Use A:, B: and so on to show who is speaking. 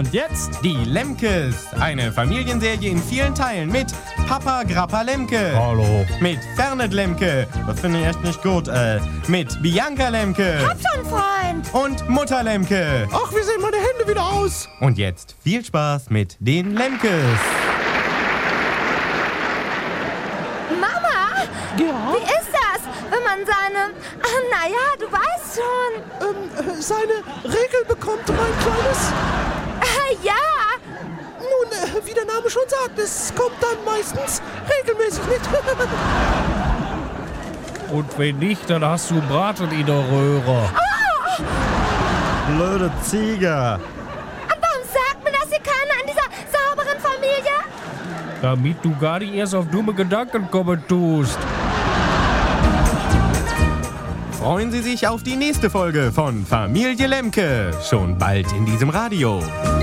A: Und jetzt die Lemkes. Eine Familienserie in vielen Teilen mit Papa Grappa Lemke.
B: Hallo.
A: Mit Fernet Lemke. Das finde ich echt nicht gut. Mit Bianca Lemke.
C: Hab schon, Freund.
A: Und Mutter Lemke.
B: Ach, wie sehen meine Hände wieder aus?
A: Und jetzt viel Spaß mit den Lemkes.
C: Mama,
B: Ja?
C: wie ist das, wenn man seine... naja, du weißt schon.
B: Seine Regel bekommt, mein Kleines?
C: Ja.
B: Nun, wie der Name schon sagt, es kommt dann meistens regelmäßig mit.
D: Und wenn nicht, dann hast du Braten in der Röhre.
A: Blöde Ziege.
C: Und warum sagt mir das hier keiner in dieser sauberen Familie?
D: Damit du gar nicht erst auf dumme Gedanken kommen tust.
A: Freuen Sie sich auf die nächste Folge von Familie Lemke. Schon bald in diesem Radio.